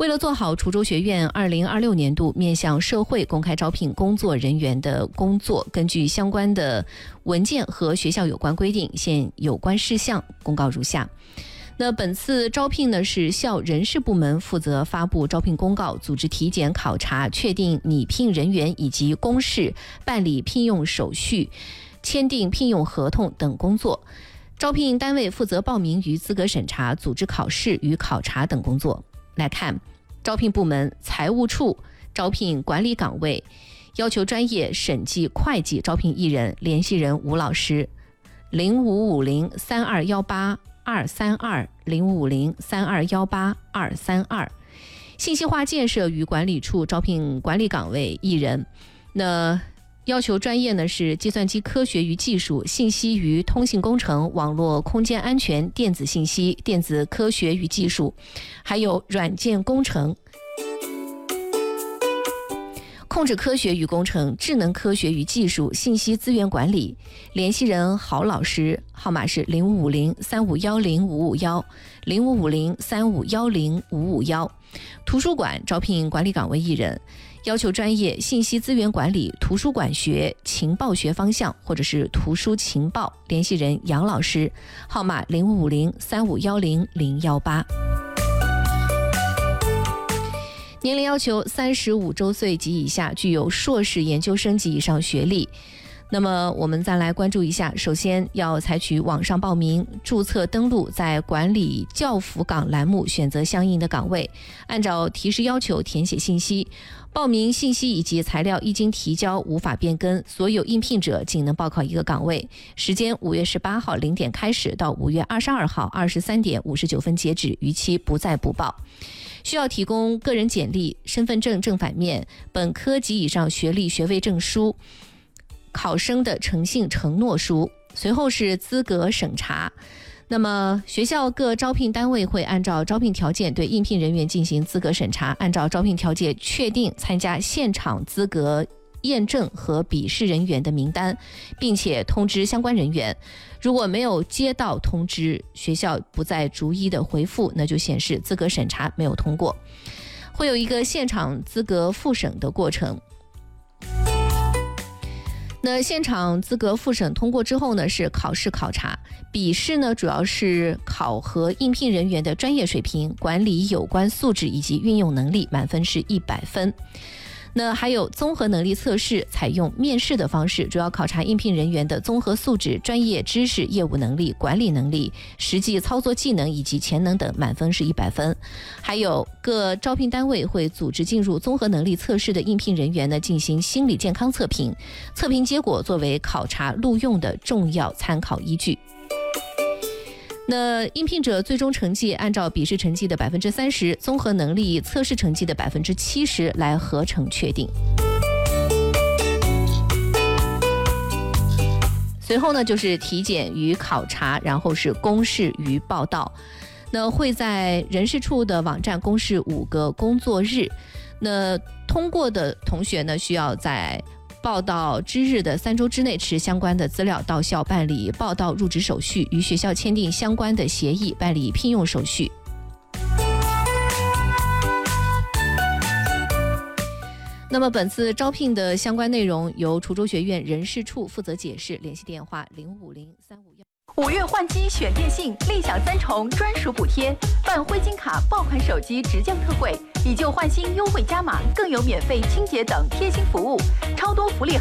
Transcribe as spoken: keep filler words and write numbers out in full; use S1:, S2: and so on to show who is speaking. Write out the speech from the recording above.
S1: 为了做好滁州学院二零二六年度面向社会公开招聘工作人员的工作，根据相关的文件和学校有关规定，现有关事项公告如下。那本次招聘呢，是校人事部门负责发布招聘公告、组织体检考察、确定拟聘人员以及公示、办理聘用手续、签订聘用合同等工作。招聘单位负责报名与资格审查、组织考试与考察等工作。来看，招聘部门财务处招聘管理岗位，要求专业审计会计招聘一人，联系人吴老师，零五五零三二幺八二三二零五零三二幺八二三二。信息化建设与管理处招聘管理岗位一人，那要求专业呢是计算机科学与技术、信息与通信工程、网络空间安全、电子信息、电子科学与技术，还有软件工程、控制科学与工程、智能科学与技术、信息资源管理。联系人郝老师，号码是零五五零三五幺零五五幺零五五零三五幺零五五幺。图书馆招聘管理岗位一人，要求专业信息资源管理、图书馆学、情报学方向或者是图书情报。联系人杨老师，号码零五五零三五幺零零幺八。年龄要求三十五周岁及以下，具有硕士研究生及以上学历。那么我们再来关注一下，首先要采取网上报名、注册登录，在管理教辅岗栏目选择相应的岗位，按照提示要求填写信息。报名信息以及材料一经提交无法变更，所有应聘者仅能报考一个岗位。时间五月十八号零点开始到五月二十二号二十三点五十九分截止，逾期不再补报。需要提供个人简历、身份证正反面、本科及以上学历学位证书、考生的诚信承诺书。随后是资格审查。那么学校各招聘单位会按照招聘条件对应聘人员进行资格审查，按照招聘条件确定参加现场资格验证和笔试人员的名单，并且通知相关人员。如果没有接到通知，学校不再逐一的回复，那就显示资格审查没有通过。会有一个现场资格复审的过程。那现场资格复审通过之后呢，是考试考察。笔试呢，主要是考核应聘人员的专业水平、管理有关素质以及运用能力，满分是一百分。那还有综合能力测试，采用面试的方式，主要考察应聘人员的综合素质、专业知识、业务能力、管理能力、实际操作技能以及潜能等，满分是一百分。还有各招聘单位会组织进入综合能力测试的应聘人员呢，进行心理健康测评，测评结果作为考察录用的重要参考依据。那应聘者最终成绩按照笔试成绩的百分之三十、综合能力测试成绩的百分之七十来合成确定。随后呢，就是体检与考察，然后是公示与报到。那会在人事处的网站公示五个工作日。那通过的同学呢，需要在报到之日的三周之内持相关的资料到校办理报到入职手续，与学校签订相关的协议，办理聘用手续。那么本次招聘的相关内容由滁州学院人事处负责解释，联系电话零五零三五幺。
S2: 五月换机选电信，立享三重专属补贴，办灰金卡爆款手机直降特惠，以旧换新优惠加码，更有免费清洁等贴心服务，超多福利。